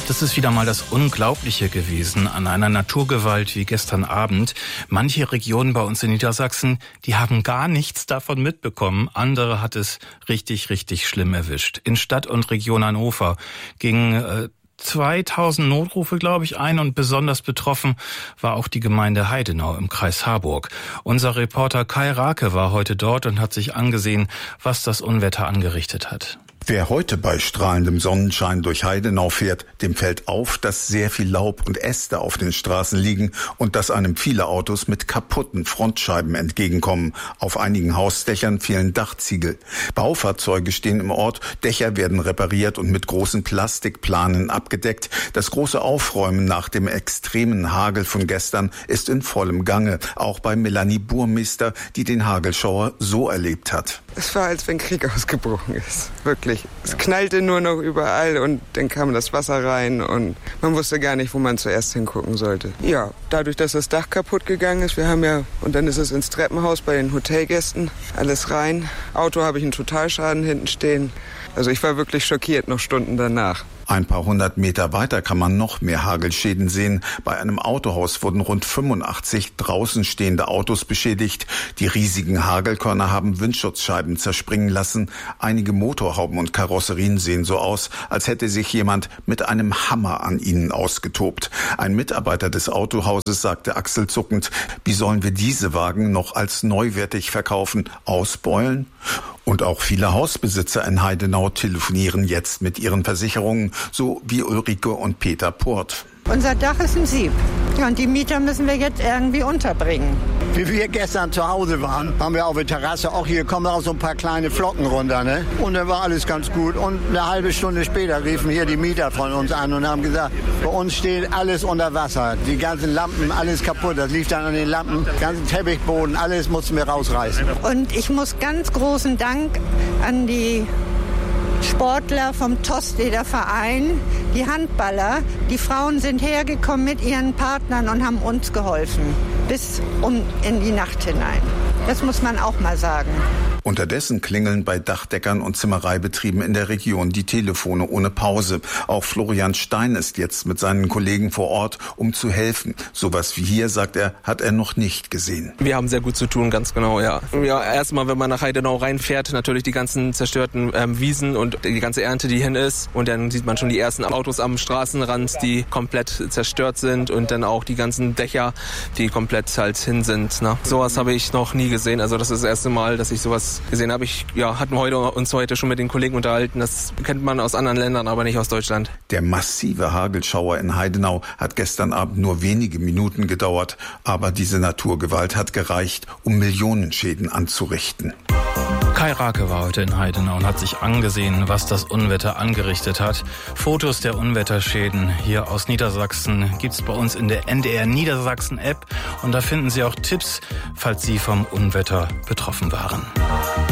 Das ist wieder mal das Unglaubliche gewesen an einer Naturgewalt wie gestern Abend. Manche Regionen bei uns in Niedersachsen, die haben gar nichts davon mitbekommen. Andere hat es richtig, richtig schlimm erwischt. In Stadt und Region Hannover gingen 2000 Notrufe, glaube ich, ein, und besonders betroffen war auch die Gemeinde Heidenau im Kreis Harburg. Unser Reporter Kai Rake war heute dort und hat sich angesehen, was das Unwetter angerichtet hat. Wer heute bei strahlendem Sonnenschein durch Heidenau fährt, dem fällt auf, dass sehr viel Laub und Äste auf den Straßen liegen und dass einem viele Autos mit kaputten Frontscheiben entgegenkommen. Auf einigen Hausdächern fehlen Dachziegel. Baufahrzeuge stehen im Ort, Dächer werden repariert und mit großen Plastikplanen abgedeckt. Das große Aufräumen nach dem extremen Hagel von gestern ist in vollem Gange. Auch bei Melanie Burmeister, die den Hagelschauer so erlebt hat. Es war, als wenn Krieg ausgebrochen ist. Wirklich. Es knallte nur noch überall und dann kam das Wasser rein und man wusste gar nicht, wo man zuerst hingucken sollte. Ja, dadurch, dass das Dach kaputt gegangen ist, und dann ist es ins Treppenhaus bei den Hotelgästen, alles rein. Auto habe ich einen Totalschaden hinten stehen. Also ich war wirklich schockiert noch Stunden danach. Ein paar hundert Meter weiter kann man noch mehr Hagelschäden sehen. Bei einem Autohaus wurden rund 85 draußen stehende Autos beschädigt. Die riesigen Hagelkörner haben Windschutzscheiben zerspringen lassen. Einige Motorhauben und Karosserien sehen so aus, als hätte sich jemand mit einem Hammer an ihnen ausgetobt. Ein Mitarbeiter des Autohauses sagte achselzuckend, wie sollen wir diese Wagen noch als neuwertig verkaufen? Ausbeulen? Und auch viele Hausbesitzer in Heidenau telefonieren jetzt mit ihren Versicherungen, so wie Ulrike und Peter Port. Unser Dach ist ein Sieb. Ja, und die Mieter müssen wir jetzt irgendwie unterbringen. Wie wir gestern zu Hause waren, haben wir auf der Terrasse, auch hier kommen auch so ein paar kleine Flocken runter, ne? Und dann war alles ganz gut. Und eine halbe Stunde später riefen hier die Mieter von uns an und haben gesagt, bei uns steht alles unter Wasser. Die ganzen Lampen, alles kaputt. Das lief dann an den Lampen, ganzen Teppichboden, alles mussten wir rausreißen. Und ich muss ganz großen Dank an die Sportler vom Tosteeder Verein, die Handballer, die Frauen sind hergekommen mit ihren Partnern und haben uns geholfen, bis in die Nacht hinein. Das muss man auch mal sagen. Unterdessen klingeln bei Dachdeckern und Zimmereibetrieben in der Region die Telefone ohne Pause. Auch Florian Stein ist jetzt mit seinen Kollegen vor Ort, um zu helfen. Sowas wie hier, sagt er, hat er noch nicht gesehen. Wir haben sehr gut zu tun, ganz genau, ja. Ja, erstmal, wenn man nach Heidenau reinfährt, natürlich die ganzen zerstörten Wiesen und die ganze Ernte, die hin ist. Und dann sieht man schon die ersten Autos am Straßenrand, die komplett zerstört sind. Und dann auch die ganzen Dächer, die komplett halt hin sind. Ne? Sowas habe ich noch nie gesehen. Also das ist das erste Mal, dass ich sowas gesehen habe. Hatten uns heute schon mit den Kollegen unterhalten. Das kennt man aus anderen Ländern, aber nicht aus Deutschland. Der massive Hagelschauer in Heidenau hat gestern Abend nur wenige Minuten gedauert. Aber diese Naturgewalt hat gereicht, um Millionenschäden anzurichten. Kai Rake war heute in Heidenau und hat sich angesehen, was das Unwetter angerichtet hat. Fotos der Unwetterschäden hier aus Niedersachsen gibt's bei uns in der NDR Niedersachsen App. Und da finden Sie auch Tipps, falls Sie vom Unwetter betroffen waren.